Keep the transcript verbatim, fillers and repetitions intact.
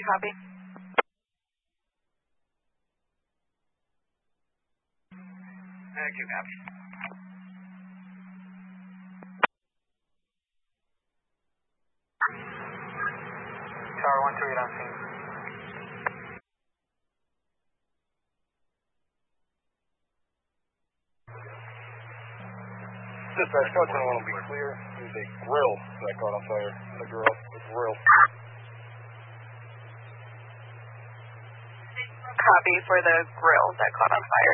copy. Thank you, copy. Tower one two eight on scene. Dispatch, I just want to be clear. There's a grill that caught on fire. The grill. The grill. Copy for the grill that caught on fire.